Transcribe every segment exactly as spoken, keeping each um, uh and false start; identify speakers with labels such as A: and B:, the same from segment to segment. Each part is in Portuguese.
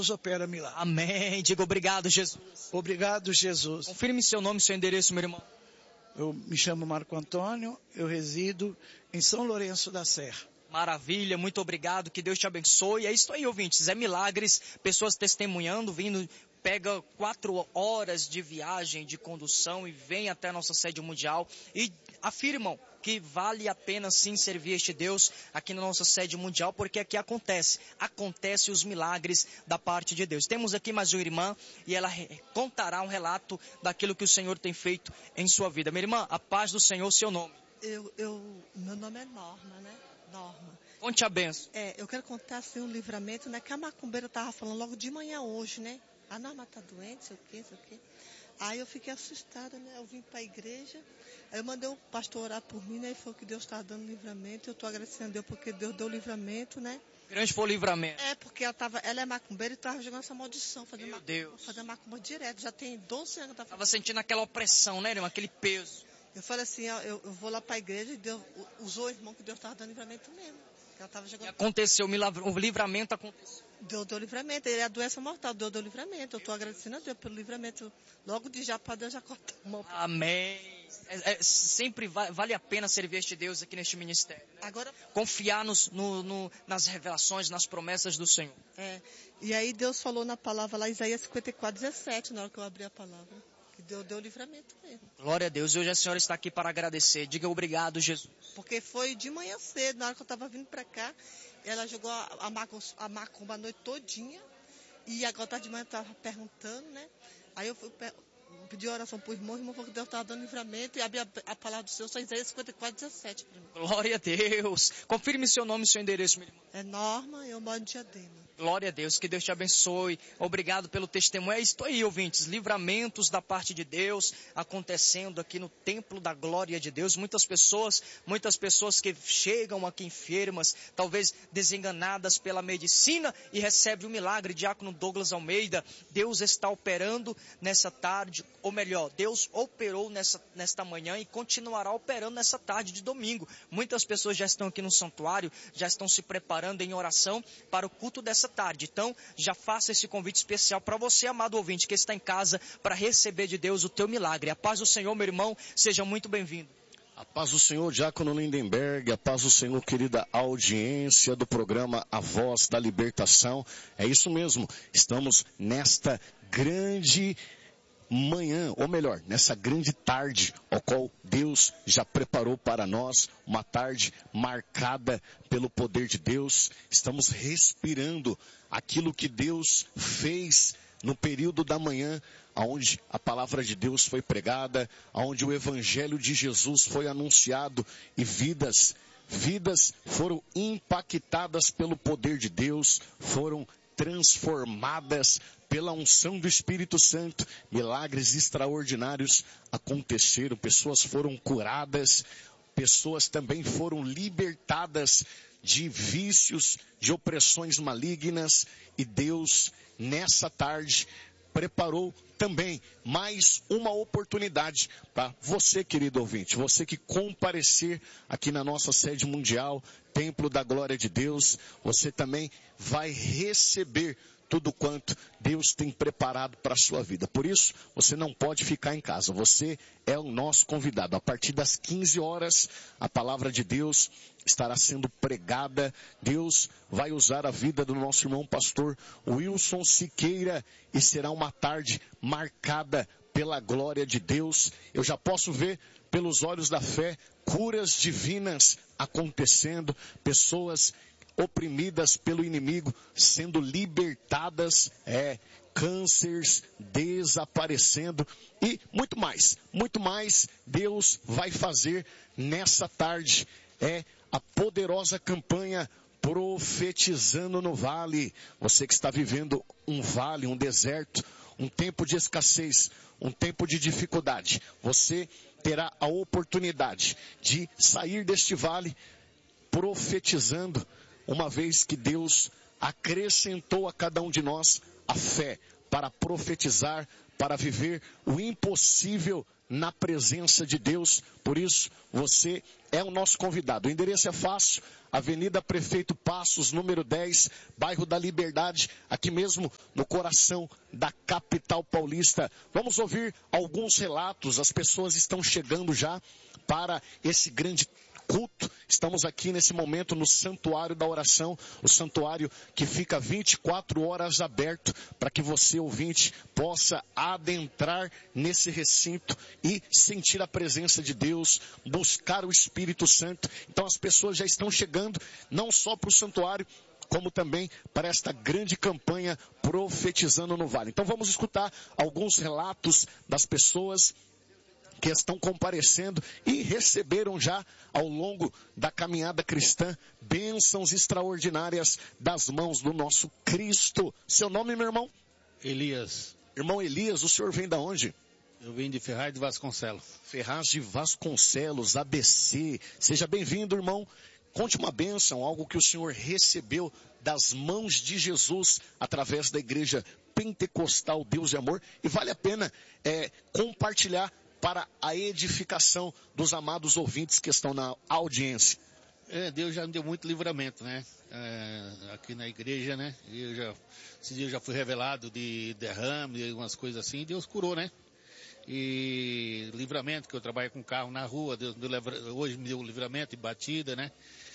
A: opera milagre.
B: Amém. Diga obrigado, Jesus.
A: Obrigado, Jesus.
B: Confirme seu nome e seu endereço, meu irmão.
A: Eu me chamo Marco Antônio, eu resido em São Lourenço da Serra.
B: Maravilha, muito obrigado, que Deus te abençoe. É isso aí, ouvintes, é milagres, pessoas testemunhando, vindo, pega quatro horas de viagem, de condução e vem até a nossa sede mundial e afirmam que vale a pena sim servir este Deus aqui na nossa sede mundial, porque aqui acontece, acontece os milagres da parte de Deus. Temos aqui mais uma irmã e ela contará um relato daquilo que o Senhor tem feito em sua vida. Minha irmã, a paz do Senhor, seu nome.
C: Eu, eu, meu nome é Norma, né? Norma.
B: Conte a benção.
C: É, eu quero contar assim um livramento, né? Que a macumbeira estava falando logo de manhã hoje, né? A Norma está doente, sei o quê, sei o quê. Aí eu fiquei assustada, né? Eu vim para a igreja, aí eu mandei o pastor orar por mim, né? E falou que Deus está dando livramento. Eu estou agradecendo a Deus porque Deus deu livramento, né?
B: Grande foi o livramento.
C: É, porque ela, tava, ela é macumbeira e estava jogando essa maldição, fazendo,
B: Meu
C: macumba,
B: Deus.
C: fazendo macumba direto. Já tem doze anos que ela
B: Estava sentindo aquela opressão, né, irmão? Aquele peso.
C: Eu falei assim, ó, eu, eu vou lá para a igreja e Deus usou o irmão que Deus estava dando livramento mesmo. Ela tava jogando...
B: E aconteceu, o livramento aconteceu.
C: Deus deu livramento, ele é a doença mortal, Deus deu livramento. Eu estou agradecendo a Deus pelo livramento. Logo de já, para Deus já cortar a mão.
B: Amém. É, é, sempre va- vale a pena servir este Deus aqui neste ministério. Né?
C: Agora,
B: confiar nos, no, no, nas revelações, nas promessas do Senhor.
C: É, e aí Deus falou na palavra lá, Isaías cinquenta e quatro, dezessete, na hora que eu abri a palavra. Que Deus deu livramento mesmo.
B: Glória a Deus. Hoje a senhora está aqui para agradecer. Diga obrigado, Jesus.
C: Porque foi de manhã cedo, na hora que eu estava vindo para cá, ela jogou a, a, macumba, a macumba a noite todinha. E agora de manhã eu estava perguntando, né? Aí eu fui, pedi oração para o irmão, o irmão falou que Deus estava dando livramento e abri a, a palavra do Senhor, só Isaías cinquenta e quatro, dezessete para mim.
B: Glória a Deus. Confirme seu nome e seu endereço, meu irmão.
C: É Norma, eu moro em Diadema.
B: Glória a Deus, que Deus te abençoe. Obrigado pelo testemunho. É isso aí, ouvintes. Livramentos da parte de Deus acontecendo aqui no templo da glória de Deus. Muitas pessoas, muitas pessoas que chegam aqui enfermas, talvez desenganadas pela medicina e recebem o milagre. Diácono Douglas Almeida, Deus está operando nessa tarde, ou melhor, Deus operou nessa, nesta manhã e continuará operando nessa tarde de domingo. Muitas pessoas já estão aqui no santuário, já estão se preparando em oração para o culto dessa tarde. Então, já faça esse convite especial para você, amado ouvinte, que está em casa, para receber de Deus o teu milagre. A paz do Senhor, meu irmão, seja muito bem-vindo.
D: A paz do Senhor, Diácono Lindenberg, a paz do Senhor, querida audiência do programa A Voz da Libertação. É isso mesmo, estamos nesta grande manhã, ou melhor, nessa grande tarde, ao qual Deus já preparou para nós, uma tarde marcada pelo poder de Deus. Estamos respirando aquilo que Deus fez no período da manhã, onde a palavra de Deus foi pregada, onde o evangelho de Jesus foi anunciado e vidas, vidas foram impactadas pelo poder de Deus, foram transformadas pela unção do Espírito Santo. Milagres extraordinários aconteceram, pessoas foram curadas, pessoas também foram libertadas de vícios, de opressões malignas, e Deus, nessa tarde, preparou também mais uma oportunidade para você, querido ouvinte, você que comparecer aqui na nossa sede mundial, Templo da Glória de Deus, você também vai receber tudo quanto Deus tem preparado para a sua vida. Por isso, você não pode ficar em casa. Você é o nosso convidado. A partir das quinze horas, a palavra de Deus estará sendo pregada. Deus vai usar a vida do nosso irmão pastor Wilson Siqueira e será uma tarde marcada pela glória de Deus. Eu já posso ver pelos olhos da fé curas divinas acontecendo, pessoas oprimidas pelo inimigo sendo libertadas, é, cânceres desaparecendo e muito mais, muito mais Deus vai fazer nessa tarde. É a poderosa campanha Profetizando no Vale. Você que está vivendo um vale, um deserto, um tempo de escassez, um tempo de dificuldade, você terá a oportunidade de sair deste vale profetizando, uma vez que Deus acrescentou a cada um de nós a fé para profetizar, para viver o impossível na presença de Deus. Por isso, você é o nosso convidado. O endereço é fácil, Avenida Prefeito Passos, número dez, bairro da Liberdade, aqui mesmo no coração da capital paulista. Vamos ouvir alguns relatos, as pessoas estão chegando já para esse grande culto. Estamos aqui nesse momento no Santuário da Oração, o santuário que fica vinte e quatro horas aberto para que você, ouvinte, possa adentrar nesse recinto e sentir a presença de Deus, buscar o Espírito Santo. Então as pessoas já estão chegando, não só para o santuário, como também para esta grande campanha Profetizando no Vale. Então vamos escutar alguns relatos das pessoas que estão comparecendo e receberam já ao longo da caminhada cristã bênçãos extraordinárias das mãos do nosso Cristo. Seu nome, meu irmão?
E: Elias.
D: Irmão Elias, o senhor vem da onde?
E: Eu vim de Ferraz de Vasconcelos.
D: Ferraz de Vasconcelos, A B C. Seja bem-vindo, irmão. Conte uma bênção, algo que o senhor recebeu das mãos de Jesus através da igreja pentecostal Deus de Amor. E vale a pena é, compartilhar para a edificação dos amados ouvintes que estão na audiência.
E: É, Deus já me deu muito livramento, né? É, aqui na igreja, né? Eu já, esse dia eu já fui revelado de derrame, e umas coisas assim, Deus curou, né? E livramento, que eu trabalho com carro na rua, Deus me deu, hoje me deu livramento e batida, né?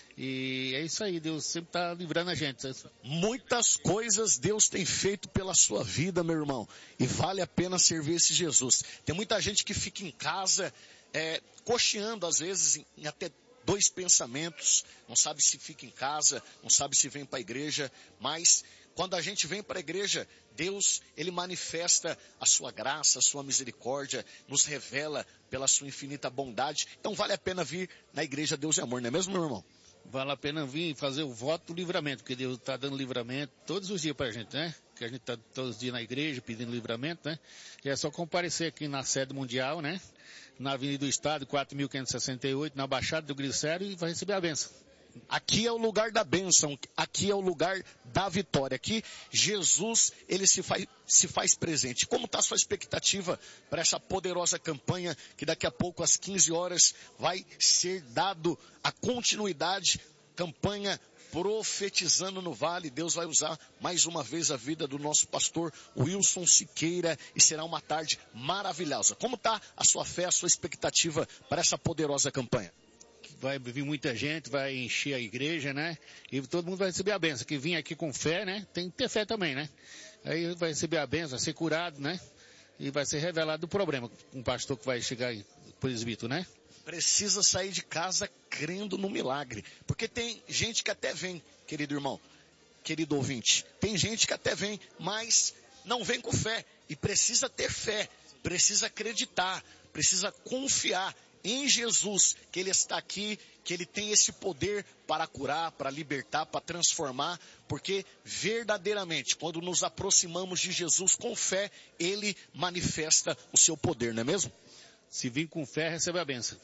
E: E é isso aí, Deus sempre está livrando a gente.
D: Muitas coisas Deus tem feito pela sua vida, meu irmão. E vale a pena servir esse Jesus. Tem muita gente que fica em casa, é, cocheando às vezes em, em até dois pensamentos. Não sabe se fica em casa, não sabe se vem para a igreja. Mas quando a gente vem para a igreja, Deus, Ele manifesta a sua graça, a sua misericórdia, nos revela pela sua infinita bondade. Então vale a pena vir na igreja Deus e Amor, não é mesmo, meu irmão?
E: Vale a pena vir fazer o voto do livramento, porque Deus está dando livramento todos os dias para a gente, né? Que a gente está todos os dias na igreja pedindo livramento, né? E é só comparecer aqui na sede mundial, né? Na Avenida do Estado, quatro mil quinhentos e sessenta e oito, na Baixada do Glicério, e vai receber a bênção.
D: Aqui é o lugar da bênção, aqui é o lugar da vitória. Aqui Jesus, ele se faz, se faz presente. Como está a sua expectativa para essa poderosa campanha que daqui a pouco às quinze horas vai ser dado a continuidade, campanha Profetizando no Vale? Deus vai usar mais uma vez a vida do nosso pastor Wilson Siqueira e será uma tarde maravilhosa. Como está a sua fé, a sua expectativa para essa poderosa campanha?
E: Vai vir muita gente, vai encher a igreja, né? E todo mundo vai receber a bênção. Que vem aqui com fé, né? Tem que ter fé também, né? Aí vai receber a bênção, vai ser curado, né? E vai ser revelado o problema. Um pastor que vai chegar aí, presbítero, né?
D: Precisa sair de casa crendo no milagre. Porque tem gente que até vem, querido irmão, querido ouvinte. Tem gente que até vem, mas não vem com fé. E precisa ter fé, precisa acreditar, precisa confiar em Jesus, que Ele está aqui, que Ele tem esse poder para curar, para libertar, para transformar, porque verdadeiramente, quando nos aproximamos de Jesus com fé, Ele manifesta o seu poder, não é mesmo?
E: Se vir com fé, recebe a bênção.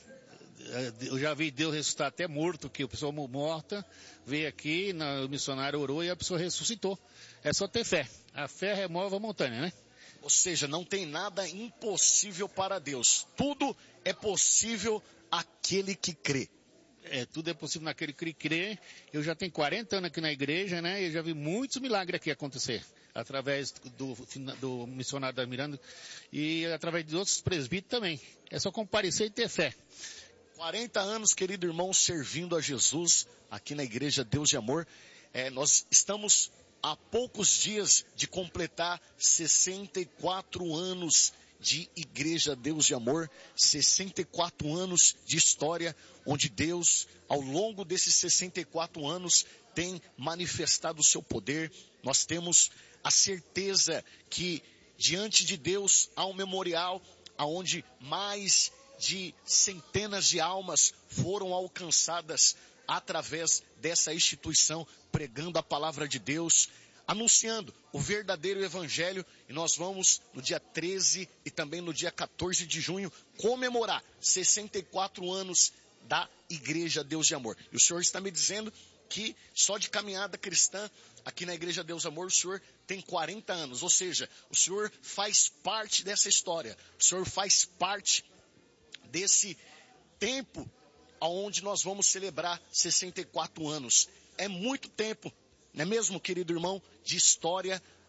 E: Eu já vi Deus ressuscitar até morto, que a pessoa morta veio aqui, o missionário orou e a pessoa ressuscitou. É só ter fé. A fé remove a montanha, né?
D: Ou seja, não tem nada impossível para Deus. Tudo é possível àquele que crê.
E: É, tudo é possível naquele que crê. Eu já tenho quarenta anos aqui na igreja, né? E eu já vi muitos milagres aqui acontecer. Através do, do missionário da Miranda e através de outros presbíteros também. É só comparecer e ter fé.
D: quarenta anos, querido irmão, servindo a Jesus aqui na igreja Deus de Amor. É, nós estamos há poucos dias de completar sessenta e quatro anos de Igreja Deus de Amor, sessenta e quatro anos de história, onde Deus, ao longo desses sessenta e quatro anos, tem manifestado o seu poder. Nós temos a certeza que diante de Deus há um memorial onde mais de centenas de almas foram alcançadas através dessa instituição, pregando a palavra de Deus, anunciando o verdadeiro evangelho. E nós vamos no dia treze e também no dia quatorze de junho comemorar sessenta e quatro anos da Igreja Deus de Amor. E o senhor está me dizendo que só de caminhada cristã aqui na Igreja Deus de Amor o senhor tem quarenta anos, ou seja, o senhor faz parte dessa história, o senhor faz parte desse tempo onde nós vamos celebrar sessenta e quatro anos. É muito tempo, não é mesmo, querido irmão, de história